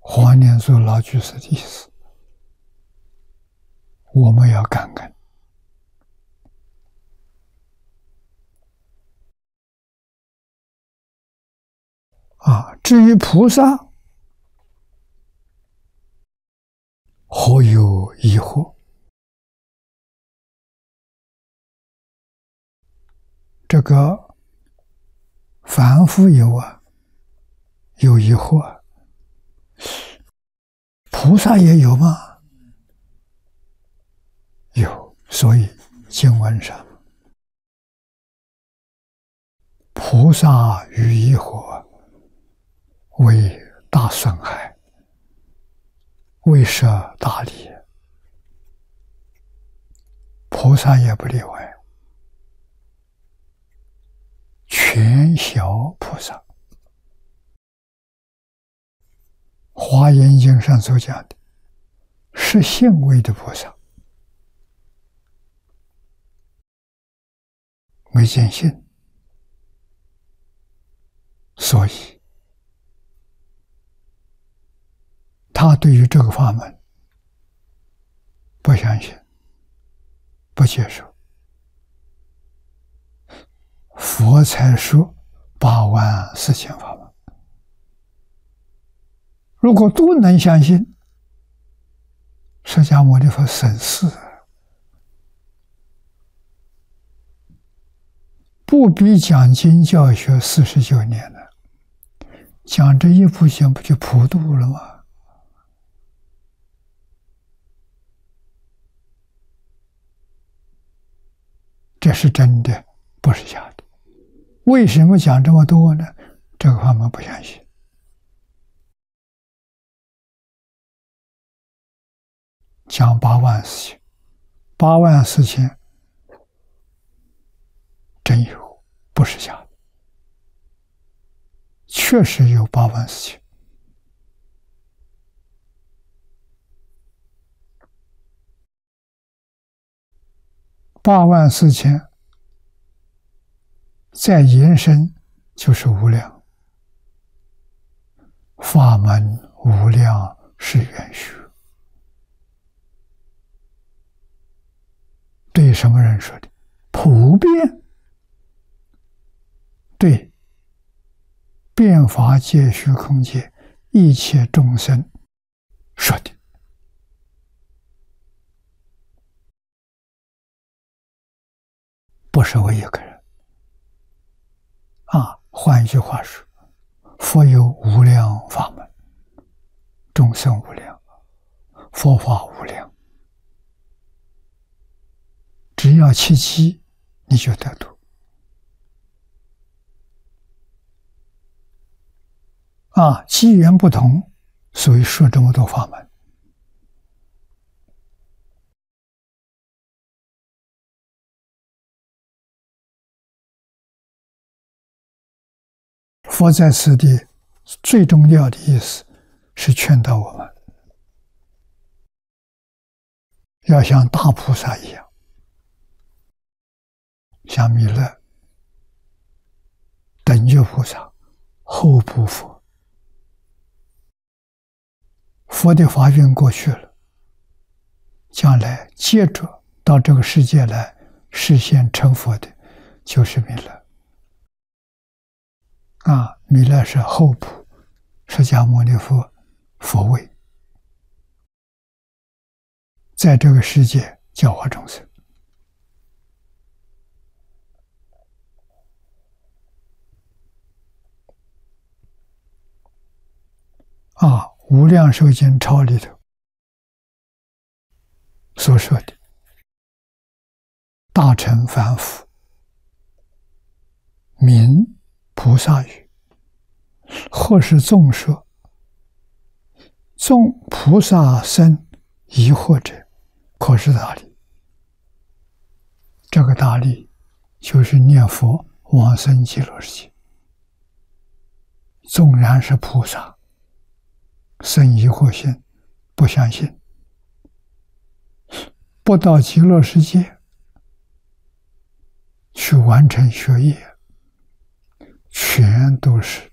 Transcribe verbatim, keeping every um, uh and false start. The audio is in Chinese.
黄念祖老居士的意思，我们要感恩。啊，至于菩萨，何有疑惑？这个凡夫有啊，有疑惑，菩萨也有吗？有，所以经文上，菩萨于疑惑为大损害，为舍大利，菩萨也不例外。全小菩萨，华严经上所讲的是信位的菩萨，没见信，所以他对于这个法门不相信，不接受。佛才说八万四千法门，如果都能相信，释迦牟尼佛省事，不必讲经教学四十九年了，讲这一部经不就普度了吗？这是真的，不是假的。为什么讲这么多呢？这个法门不相信。讲八万四千，八万四千真有，不是假的，确实有八万四千。八万四千再延伸就是无量，法门无量是圆虚。对什么人说的？普遍对遍法界虚空界一切众生说的。不是我一个人啊！换一句话说，佛有无量法门，众生无量，佛法无量。只要契机，你就得度。啊，机缘不同，所以说这么多法门。佛在此地最重要的意思是劝导我们要像大菩萨一样，像弥勒、等觉菩萨、后部佛。佛的法运过去了，将来接着到这个世界来实现成佛的就是弥勒。啊，弥勒是后部释迦牟尼佛佛位，在这个世界教化众生。啊，《无量寿经钞》里头所说的大乘凡夫名菩萨语，或是众说，众菩萨生疑惑者，可是大利。这个大利就是念佛往生极乐世界。纵然是菩萨生疑惑心，不相信，不到极乐世界去完成学业，全都是